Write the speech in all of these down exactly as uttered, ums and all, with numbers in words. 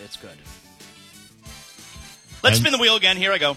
it's good. Let's And- spin the wheel again. Here I go.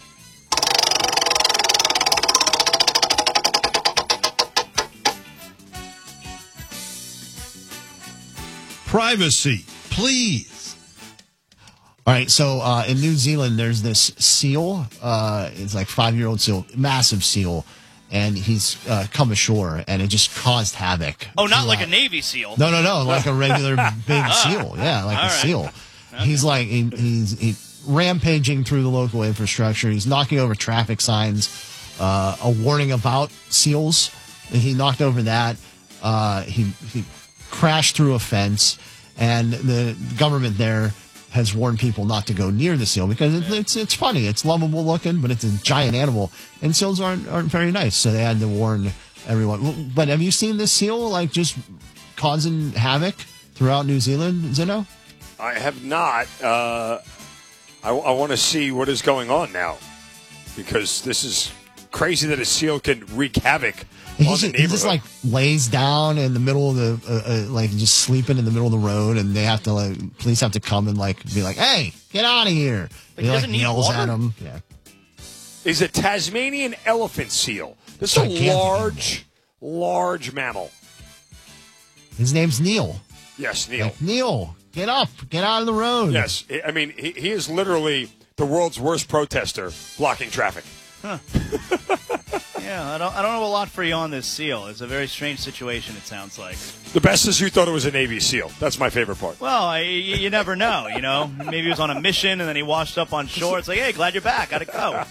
Privacy, please. All right, so uh, in New Zealand, there's this seal. Uh, it's like five-year-old seal, massive seal, and he's uh, come ashore, and it just caused havoc. Oh, not like throughout- a Navy SEAL. No, no, no, like a regular big Ah, seal. Yeah, like all a right. seal. He's like he, he's he, rampaging through the local infrastructure. He's knocking over traffic signs. Uh, a warning about seals. He knocked over that. Uh, he he crashed through a fence, and the government there has warned people not to go near the seal because it's it's, it's funny. It's lovable looking, but it's a giant animal, and seals aren't aren't very nice. So they had to warn everyone. But have you seen this seal like just causing havoc throughout New Zealand, Zeno? I have not. Uh, I, I want to see what is going on now because this is crazy that a seal can wreak havoc He on just, the he neighborhood. just like lays down in the middle of the uh, uh, like just sleeping in the middle of the road, and they have to like police have to come and like be like, "Hey, get out of here!" But he he like doesn't need yells water? at him. Yeah, is a Tasmanian elephant seal. This is a Gigantic large, large mammal. his name's Neil. Yes, Neil. Like, Neil, get up, get out of the road. Yes, I mean he, he is literally the world's worst protester blocking traffic. Yeah, I don't, I don't know a lot for you on this seal. It's a very strange situation, it sounds like. The best is you thought it was a Navy SEAL. That's my favorite part. Well, I, you, you never know, you know. Maybe he was on a mission and then he washed up on shore. It's like, hey, glad you're back. Gotta go.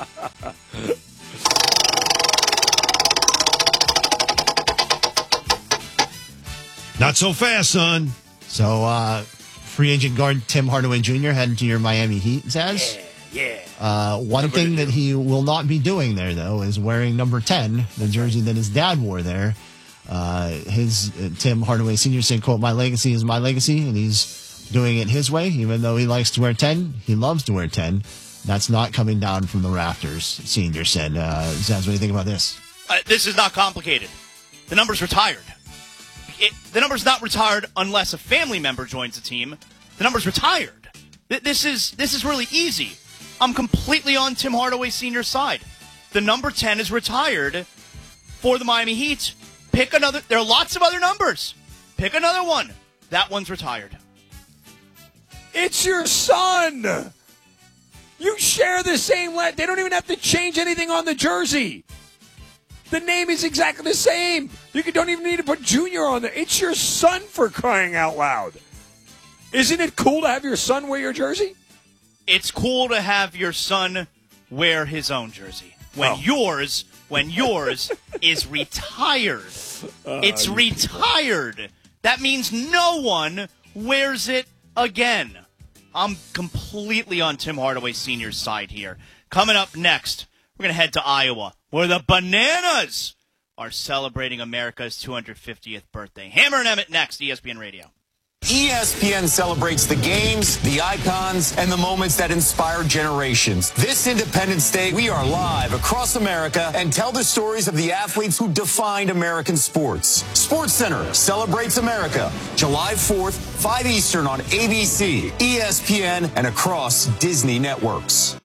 Not so fast, son. So, uh, free agent guard Tim Hardaway Junior heading to your Miami Heat, Zaz. Yeah. Uh, one Number thing two. that he will not be doing there, though, is wearing number ten, the jersey that his dad wore there. Uh, his uh, Tim Hardaway Senior said, quote, "My legacy is my legacy," and he's doing it his way. Even though he likes to wear ten, he loves to wear ten. That's not coming down from the rafters, Senior said. Uh, Zaz, what do you think about this? Uh, this is not complicated. The number's retired. It, the number's not retired unless a family member joins the team. The number's retired. Th- This is this is really easy. I'm completely on Tim Hardaway Senior's side. The number ten is retired for the Miami Heat. Pick another. There are lots of other numbers. Pick another one. That one's retired. It's your son. You share the same. Le- they don't even have to change anything on the jersey. The name is exactly the same. You don't even need to put Junior on there. It's your son, for crying out loud. Isn't it cool to have your son wear your jersey? It's cool to have your son wear his own jersey when Oh. yours when yours is retired. It's retired. That means no one wears it again. I'm completely on Tim Hardaway Senior's side here. Coming up next, we're going to head to Iowa, where the Bananas are celebrating America's two hundred fiftieth birthday. Hammer and Emmett next, E S P N Radio. E S P N celebrates the games, the icons, and the moments that inspire generations. This Independence Day, we are live across America and tell the stories of the athletes who defined American sports. Sports Center celebrates America, July fourth, five Eastern on A B C, E S P N, and across Disney networks.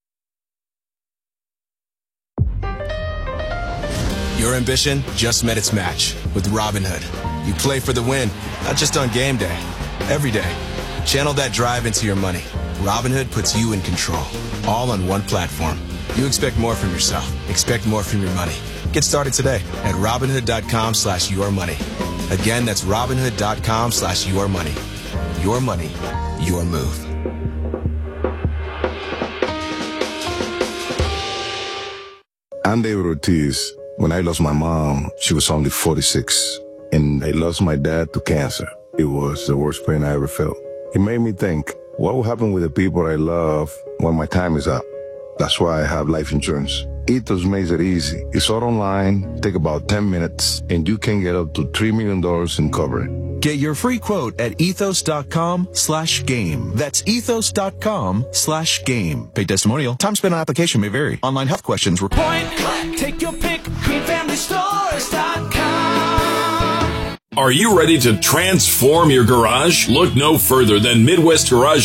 Your ambition just met its match with Robinhood. You play for the win, not just on game day, every day. Channel that drive into your money. Robinhood puts you in control, all on one platform. You expect more from yourself. Expect more from your money. Get started today at Robinhood.com slash your money. Again, that's Robinhood.com slash your money. Your money, your move. I'm David Ortiz. When I lost my mom, she was only forty-six. And I lost my dad to cancer. It was the worst pain I ever felt. It made me think, what will happen with the people I love when my time is up? That's why I have life insurance. Ethos makes it easy. It's all online, take about ten minutes, and you can get up to three million dollars in coverage. Get your free quote at ethos.com slash game. That's ethos.com slash game. Paid testimonial. Time spent on application may vary. Online health questions required. Point click, take your pick, green family stores dot com. Are you ready to transform your garage? Look no further than Midwest Garage